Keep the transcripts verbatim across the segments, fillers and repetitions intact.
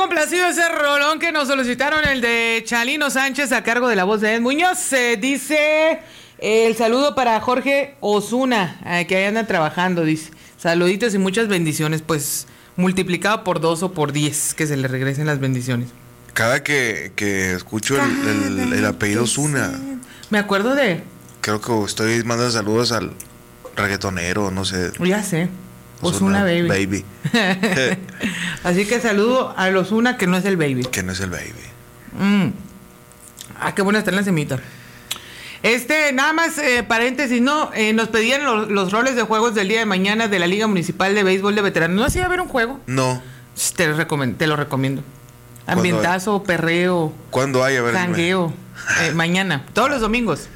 complacido ese rolón que nos solicitaron, el de Chalino Sánchez, a cargo de la voz de Ed Muñoz. Se dice eh, el saludo para Jorge Osuna, eh, que ahí anda trabajando, dice. Saluditos y muchas bendiciones, pues multiplicado por dos o por diez, que se le regresen las bendiciones. Cada que, que escucho el, el, el apellido Osuna, me acuerdo de... Creo que estoy mandando saludos al reggaetonero, no sé. Ya sé. Osuna Baby. Baby. Así que saludo a Osuna, que no es el Baby. Que no es el Baby. Mm. Ah, qué buena está la semita. Este, nada más, eh, paréntesis, no, eh, nos pedían los, los roles de juegos del día de mañana de la Liga Municipal de Béisbol de Veteranos. ¿No hacía ver un juego? No. Te lo recomiendo. Te lo recomiendo. Ambientazo, perreo. ¿Cuándo hay? A ver, jangueo. Eh, mañana, todos los domingos.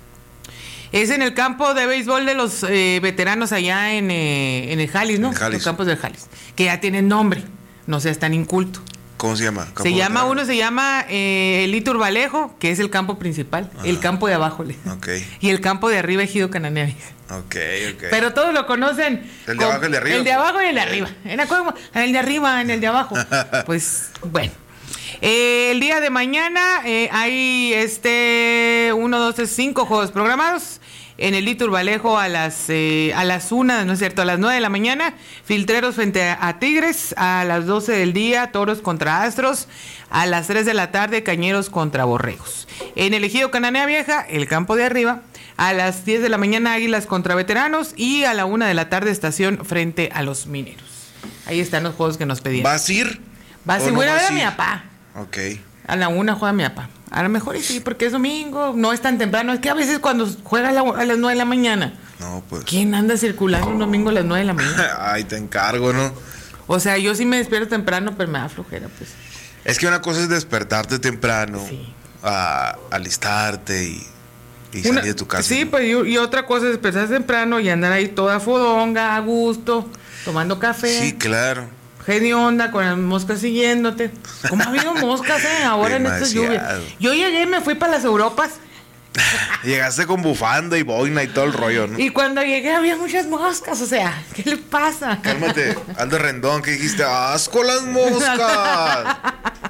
Es en el campo de béisbol de los eh, veteranos allá en, eh, en el Jalis, ¿no? Jalis. Los campos del Jalis. Que ya tienen nombre. No seas tan inculto. ¿Cómo se llama? Se llama, uno se llama eh, Elito Urbalejo, que es el campo principal. Ajá. El campo de abajo. Okay. Y el campo de arriba, Ejido Cananea. Ok, ok. Pero todos lo conocen. El de abajo y el de arriba. El de abajo y el de arriba. En el de arriba, en el de abajo. Pues, bueno. Eh, el día de mañana eh, hay este uno, dos, tres, cinco juegos programados. En el Lito Urbalejo a las eh, a las una, no es cierto, a las nueve de la mañana, Filtreros frente a, a Tigres. A las doce del día, Toros contra Astros. A las tres de la tarde, Cañeros contra Borregos. En el Ejido Cananea Vieja, el campo de arriba, a las diez de la mañana, Águilas contra Veteranos. Y a la una de la tarde, Estación frente a los Mineros. Ahí están los juegos que nos pedían. ¿Vas a ir? Vas a ir, no voy a ver a ir? mi papá. Ok. A la una juega mi papá. A lo mejor y sí, porque es domingo, no es tan temprano. Es que a veces cuando juega a, la, a las nueve de la mañana. No, pues. ¿Quién anda circulando un domingo a las nueve de la mañana? Ay, te encargo, ¿no? O sea, yo sí me despierto temprano, pero me da flojera, pues. Es que una cosa es despertarte temprano, sí. a alistarte y, y salir una, de tu casa. Sí, ¿no? pues y, y otra cosa es despertarse temprano y andar ahí toda fodonga, a gusto, tomando café. Sí, claro. Hedionda, con las moscas siguiéndote. ¿Cómo ha habido moscas eh, ahora en estas lluvias? Yo llegué, me fui para las Europas. Llegaste con bufanda y boina y todo el rollo, ¿no? Y cuando llegué había muchas moscas, o sea, ¿qué le pasa? Cálmate, Aldo Rendón, que dijiste, ¡asco las moscas!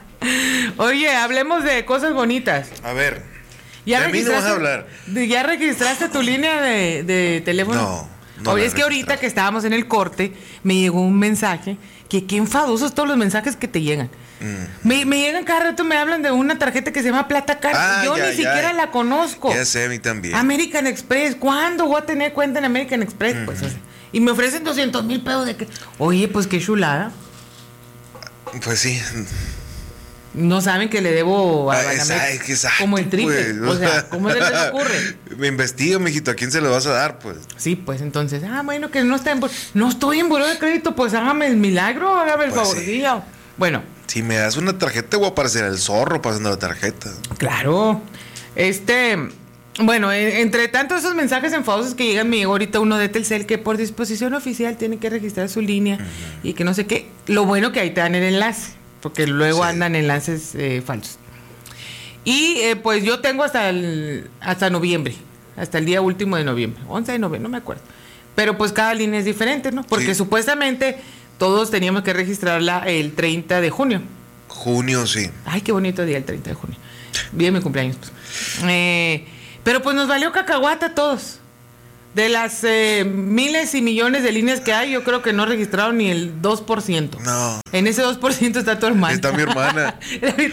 Oye, hablemos de cosas bonitas. A ver, ¿Ya de mí no vas a hablar. ¿Ya registraste tu línea de, de teléfono? No. No Oye, es que ahorita que estábamos en el corte, me llegó un mensaje, que qué enfadosos todos los mensajes que te llegan. Mm. Me, me llegan cada rato, me hablan de una tarjeta que se llama Plata Card. Ah, yo ya, ni ya. siquiera la conozco. Ya sé, a mí también. American Express, ¿cuándo voy a tener cuenta en American Express? Mm. Pues, o sea, y me ofrecen doscientos mil pesos de que... Oye, pues qué chulada. Pues sí. No saben que le debo a Banamex como el triple, pues. O sea, ¿cómo se les ocurre? Me investiga, mijito, ¿a quién se lo vas a dar, pues? Sí, pues entonces, ah, bueno, que no está en no estoy en buró de crédito, pues hágame el milagro, hágame el pues favorcillo. Sí. Bueno. Si me das una tarjeta, voy a parecer el zorro pasando la tarjeta. Claro. Este, bueno, entre tantos esos mensajes enfadosos que llegan, me llegó ahorita uno de Telcel que por disposición oficial tiene que registrar su línea uh-huh. y que no sé qué. Lo bueno que ahí te dan el enlace. Porque luego sí. andan enlaces eh, falsos. Y eh, pues yo tengo hasta el, hasta noviembre, hasta el día último de noviembre, once de noviembre, no me acuerdo. Pero pues cada línea es diferente, ¿no? Porque sí. supuestamente todos teníamos que registrarla el treinta de junio. Junio, sí. Ay, qué bonito día el treinta de junio. Bien mi cumpleaños. Pues. Eh, pero pues nos valió cacahuata a todos. De las eh, miles y millones de líneas que hay, yo creo que no registraron ni el dos por ciento. No. En ese dos por ciento está tu hermana. Está mi hermana. Le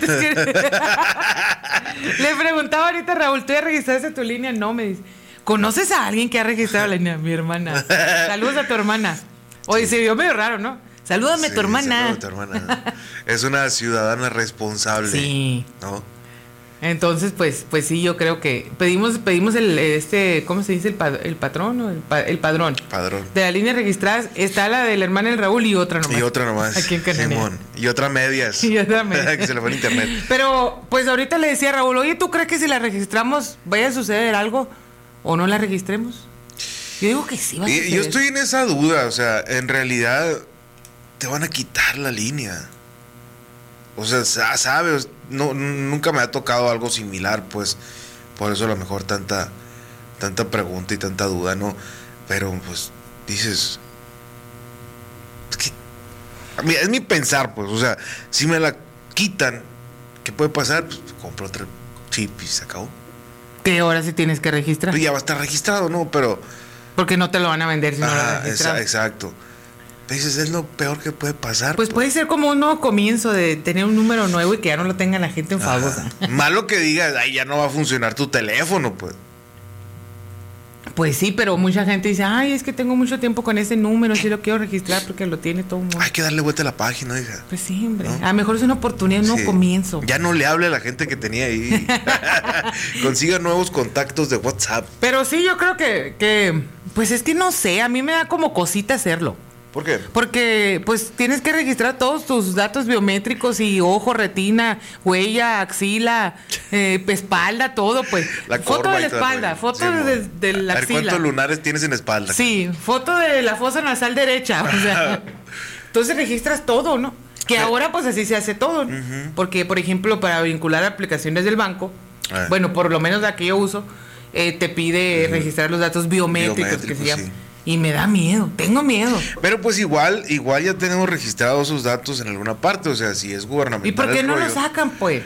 preguntaba ahorita a Raúl, ¿tú ya registraste tu línea? No, me dice. ¿Conoces a alguien que ha registrado la línea? Mi hermana. Saludos a tu hermana. Oye, se vio medio raro, ¿no? Salúdame sí, a tu hermana. Salúdame a tu hermana. Es una ciudadana responsable. Sí. ¿No? Entonces, pues, pues sí, yo creo que pedimos, pedimos el, este, ¿cómo se dice? El, pad, el patrón o el, pa, el padrón. Padrón. De las líneas registradas está la del hermano del Raúl y otra nomás. Y otra nomás. Aquí en Cananea. Simón. Y otra medias. Y otra medias. Que se le fue en internet. Pero, pues ahorita le decía a Raúl, oye, ¿tú crees que si la registramos vaya a suceder algo o no la registremos? Yo digo que sí va a suceder. Yo estoy en esa duda, o sea, en realidad te van a quitar la línea. O sea, sabes, no, nunca me ha tocado algo similar, pues, por eso a lo mejor tanta, tanta pregunta y tanta duda, ¿no? Pero, pues, dices, es que Mira, es mi pensar, pues, o sea, si me la quitan, ¿qué puede pasar? Pues compro otro chip y se acabó. Que ahora sí tienes que registrar. Pues ya va a estar registrado, ¿no? Pero... Porque no te lo van a vender si no lo Ajá, has registrado. exa- exacto. Dices, es lo peor que puede pasar. Pues puede ser como un nuevo comienzo de tener un número nuevo y que ya no lo tenga la gente enfadosa. Ajá. Malo que digas, ay, ya no va a funcionar tu teléfono, pues. Pues sí, pero mucha gente dice, ay, es que tengo mucho tiempo con ese número, sí lo quiero registrar porque lo tiene todo el mundo. Hay que darle vuelta a la página, hija. Pues sí, hombre. ¿No? A lo mejor es una oportunidad, un nuevo Sí. comienzo. Ya no le hable a la gente que tenía ahí. Consiga nuevos contactos de WhatsApp. Pero sí, yo creo que, que, pues es que no sé, a mí me da como cosita hacerlo. ¿Por qué? Porque pues tienes que registrar todos tus datos biométricos y ojo, retina, huella, axila, eh, espalda, todo, pues. La foto corva de la y todo el espalda, rollo. foto Sí, de, mo. de la A ver, axila. ¿cuántos lunares tienes en espalda? Sí, foto de la fosa nasal derecha. O sea, entonces registras todo, ¿no? Que ahora pues así se hace todo, ¿no? Ujú. Porque, por ejemplo, para vincular aplicaciones del banco, Ah. bueno, por lo menos la que yo uso, eh, te pide registrar los datos biométricos, que se Biométricos, llama. sí. Y me da miedo, tengo miedo. Pero pues igual, igual ya tenemos registrados sus datos en alguna parte, o sea, si es gubernamental. ¿Y por qué el no rollo. los sacan, pues?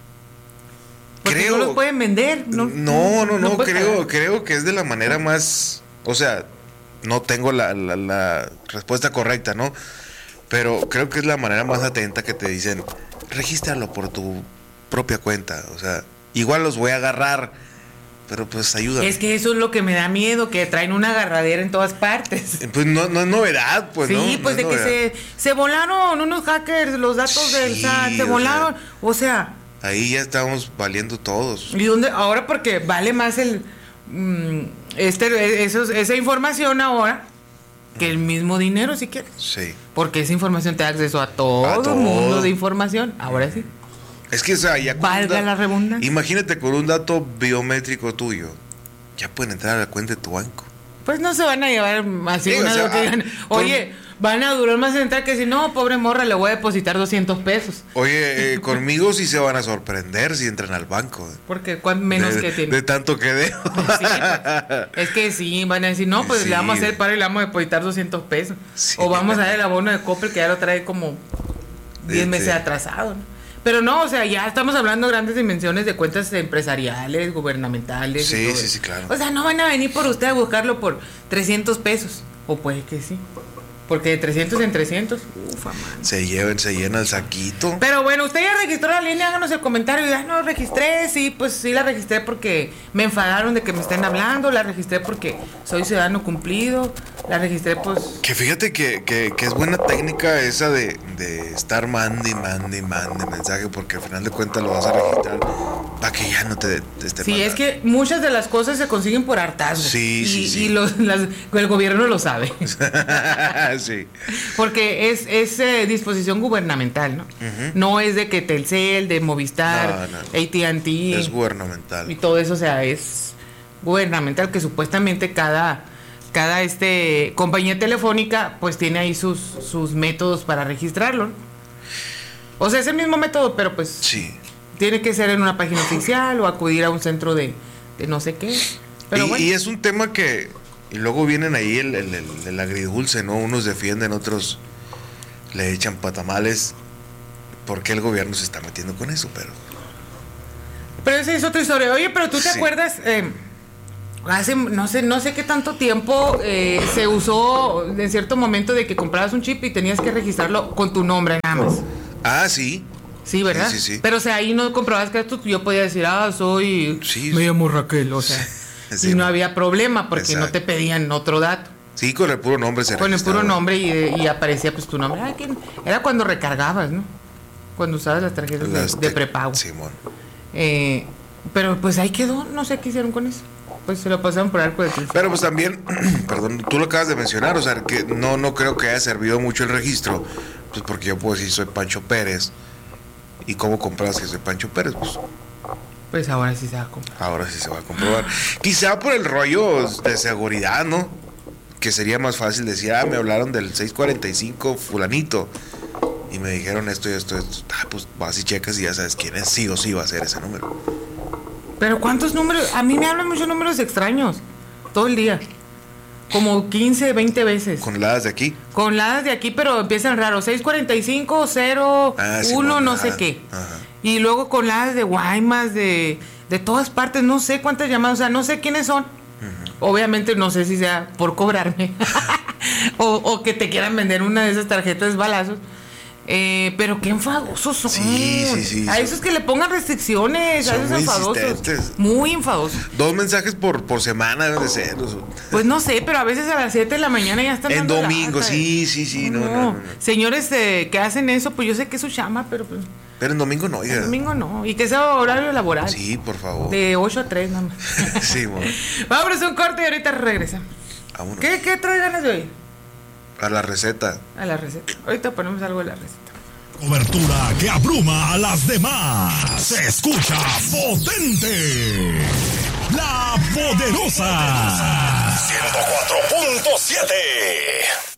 Porque Creo- no los pueden vender. No, No, no, no, puede creo, pagar. creo que es de la manera más, o sea, no tengo la, la, la respuesta correcta, ¿no? Pero creo que es la manera más atenta que te dicen, regístralo por tu propia cuenta, o sea, igual los voy a agarrar, pero pues ayúdame. Es que eso es lo que me da miedo, que traen una agarradera en todas partes. Pues no, no es novedad, pues, sí, ¿no? No pues es de que novedad. se, se volaron unos hackers los datos del Sí, S A T, se o volaron. O sea, Ahí ya estamos valiendo todos. ¿y dónde? Ahora porque vale más el mm, este esos, esa información ahora que el mismo dinero si quieres. Sí. Porque esa información te da acceso a todo A el todo. mundo de información. Ahora sí. Es que, o sea, ya con Valga un da- la redundancia. Imagínate con un dato biométrico tuyo, ya pueden entrar a la cuenta de tu banco. Pues no se van a llevar así Sí, o una sea, de que ah, digan, oye, van a durar más en entrar que si no, pobre morra, le voy a depositar doscientos pesos. Oye, eh, conmigo sí se van a sorprender si entran al banco. Porque cuán menos de, que tiene. de tanto que dejo. Sí, pues, es que sí, van a decir, no, pues Sí. le vamos a hacer paro y le vamos a depositar doscientos pesos. Sí. O vamos a dar el abono de Coppel que ya lo trae como diez Este. meses atrasado, ¿no? Pero no, o sea, ya estamos hablando de grandes dimensiones de cuentas empresariales, gubernamentales. y Sí, todo sí, eso. sí, claro. O sea, no van a venir por usted a buscarlo por trescientos pesos. O puede que sí. Porque de trescientos en trescientos, ufa, man. Se lleven, se llena el saquito. Pero bueno, usted ya registró la línea, háganos el comentario. Ya no registré, sí, pues sí la registré porque me enfadaron de que me estén hablando. La registré porque soy ciudadano cumplido. La registré, pues. Que fíjate que, que, que es buena técnica esa de, de estar mande y mande y mande mensaje, porque al final de cuentas lo vas a registrar para que ya no te, te esté Sí, mandando. es que muchas de las cosas se consiguen por hartazgo. Sí, y, sí, sí. Y los, las- el gobierno lo sabe. Sí. Porque es, es eh, disposición gubernamental, ¿no? Ujú. No es de que Telcel, de Movistar, No, no. A T and T. Es gubernamental. Y todo eso, o sea, es gubernamental, que supuestamente cada, cada este compañía telefónica pues tiene ahí sus, sus métodos para registrarlo, ¿no? O sea, es el mismo método, pero pues Sí. tiene que ser en una página oficial o acudir a un centro de, de no sé qué. Pero y, bueno. y es un tema que. Y luego vienen ahí el, el, el, el agridulce, ¿no? Unos defienden, otros le echan patamales. Porque el gobierno se está metiendo con eso, pero. Pero esa es otra historia. Oye, pero tú te Sí. acuerdas, eh, hace no sé, no sé qué tanto tiempo eh, se usó en cierto momento de que comprabas un chip y tenías que registrarlo con tu nombre nada más. Ah, sí. Sí, ¿verdad? Sí, sí, sí. Pero o sea, ahí no comprabas que tú, yo podía decir, ah, soy, Sí. me llamo Raquel, o sea, Sí, y no no. había problema porque no Exacto. te pedían otro dato. Sí, con el puro nombre se Con el registraba. puro nombre y, y aparecía pues tu nombre. Ah, ¿quién? Era cuando recargabas, ¿no? Cuando usabas las tarjetas de- Las de, te- prepago. Simón. Eh, pero pues ahí quedó, no sé qué hicieron con eso. Pues se lo pasaron por arco de triunfo. Pero pues también, perdón, tú lo acabas de mencionar, o sea, que no, no creo que haya servido mucho el registro, pues porque yo puedo decir soy Pancho Pérez. ¿Y cómo compras que soy Pancho Pérez? Pues Pues ahora sí se va a comprar. ahora sí se va a comprobar. Quizá por el rollo de seguridad, ¿no? Que sería más fácil decir, ah, me hablaron del seiscientos cuarenta y cinco fulanito. Y me dijeron esto y esto, esto. Ah, pues vas y checas y ya sabes quién es. Sí o sí va a ser ese número. Pero ¿cuántos números? A mí me hablan muchos números extraños. Todo el día. como quince, veinte veces. ¿Con ladas de aquí? Con ladas de aquí, pero empiezan raro. seis cuarenta y cinco, cero, Ah, sí, uno, bueno, no sé ajá, qué. ajá. Y luego con ladas de Guaymas, de, de todas partes. No sé cuántas llamadas, o sea, no sé quiénes son. Uh-huh. Obviamente no sé si sea por cobrarme o, o que te quieran vender una de esas tarjetas balazos. Eh, pero qué enfadosos son. Sí, sí, sí. A esos que le pongan restricciones, Son a esos muy enfadosos. insistentes. Muy enfadosos. Dos mensajes por, por semana deben de ser. O sea. Pues no sé, pero a veces a las siete de la mañana ya están En dando domingo, lata. sí, sí, sí. No, no, no, no. Señores eh, que hacen eso, pues yo sé que es su chama, pero pues. Pero en domingo no, oiga. En domingo no. Y que sea horario laboral. Sí, por favor. De ocho a tres nada más. Sí, bueno. Vamos a un corte y ahorita regresamos. Vámonos. ¿Qué, ¿Qué trae ganas de oír? A la receta. A la receta. Ahorita ponemos algo de la receta. Cobertura que abruma a las demás. Se escucha potente. La Poderosa. ciento cuatro punto siete.